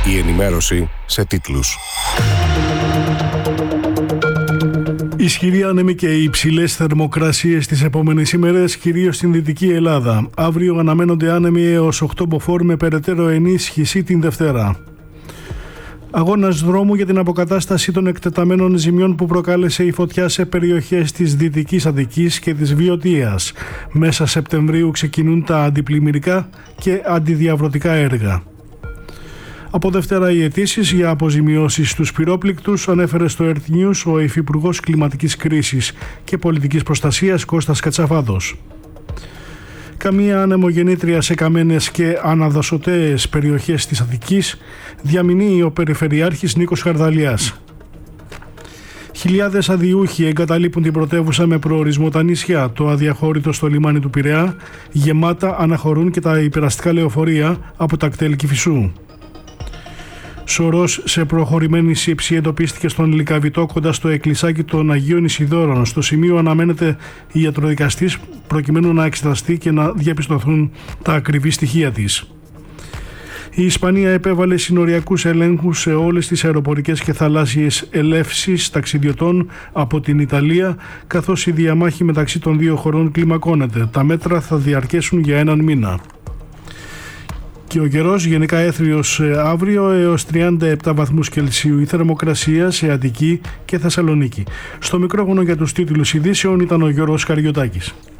Η ενημέρωση σε τίτλους. Ισχυροί άνεμοι και οι υψηλές θερμοκρασίες τις επόμενες ημέρες, κυρίως στην Δυτική Ελλάδα. Αύριο αναμένονται άνεμοι έως 8 μποφόρ με περαιτέρω ενίσχυση την Δευτέρα. Αγώνας δρόμου για την αποκατάσταση των εκτεταμένων ζημιών που προκάλεσε η φωτιά σε περιοχές της Δυτικής Αττικής και της Βιωτίας. Μέσα Σεπτεμβρίου ξεκινούν τα αντιπλημμυρικά και αντιδιαβρωτικά έργα. Από Δευτέρα οι αιτήσεις για αποζημιώσεις στους πυρόπληκτους, ανέφερε στο Earth News ο Υφυπουργός Κλιματικής Κρίσης και Πολιτικής Προστασίας Κώστας Κατσαφάδος. Καμία ανεμογεννήτρια σε καμένες και αναδασωταίες περιοχές της Αττικής, διαμηνύει ο Περιφερειάρχης Νίκος Χαρδαλιάς. Χιλιάδες αδιούχοι εγκαταλείπουν την πρωτεύουσα με προορισμό τα νησιά. Το αδιαχώρητο στο λιμάνι του Πειραιά γεμάτα αναχωρούν και τα υπεραστικά λεωφορεία από τα κτέλ Κηφισού. Σωρός σε προχωρημένη σύψη εντοπίστηκε στον Λυκαβητό κοντά στο εκκλησάκι των Αγίων Ισιδώρων. Στο σημείο αναμένεται η ιατροδικαστής προκειμένου να εξεταστεί και να διαπιστωθούν τα ακριβή στοιχεία της. Η Ισπανία επέβαλε συνοριακούς ελέγχους σε όλες τις αεροπορικές και θαλάσσιες ελεύσεις ταξιδιωτών από την Ιταλία, καθώς η διαμάχη μεταξύ των δύο χωρών κλιμακώνεται. Τα μέτρα θα διαρκέσουν για έναν μήνα. Και ο καιρός γενικά έθριος αύριο έως 37 βαθμούς Κελσίου η θερμοκρασία σε Αττική και Θεσσαλονίκη. Στο μικρόφωνο για τους τίτλους ειδήσεων ήταν ο Γιώργος Καριωτάκης.